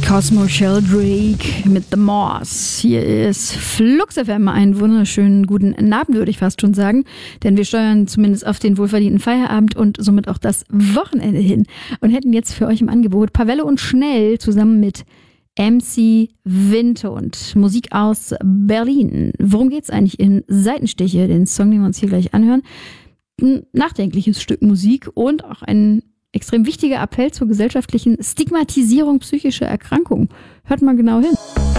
Cosmo Sheldrake mit The Moss. Hier ist Flux FM. Einen wunderschönen guten Abend, würde ich fast schon sagen. Denn wir steuern zumindest auf den wohlverdienten Feierabend und somit auch das Wochenende hin. Und hätten jetzt für euch im Angebot Pavelle und Schnell zusammen mit MC Winter und Musik aus Berlin. Worum geht's eigentlich in Seitenstiche? Den Song, den wir uns hier gleich anhören. Ein nachdenkliches Stück Musik und auch ein extrem wichtiger Appell zur gesellschaftlichen Stigmatisierung psychischer Erkrankungen. Hört mal genau hin.